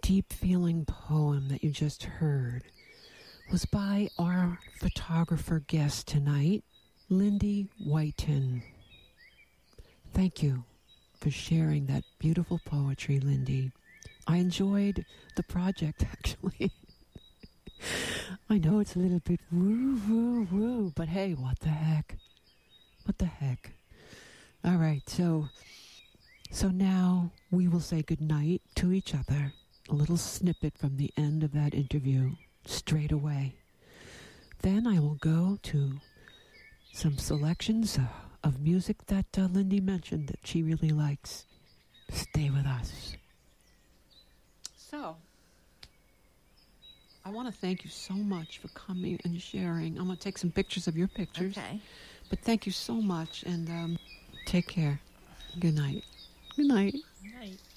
deep feeling poem that you just heard was by our photographer guest tonight, Lindy Whiten. Thank you for sharing that beautiful poetry, Lindy. I enjoyed the project, actually. I know it's a little bit woo, woo, woo, but hey, what the heck? What the heck? All right, so now we will say goodnight to each other. A little snippet from the end of that interview, straight away. Then I will go to some selections of music that Lindy mentioned that she really likes. Stay with us. So, I want to thank you so much for coming and sharing. I'm going to take some pictures of your pictures. Okay. But thank you so much, and take care. Good night. Good night. Good night.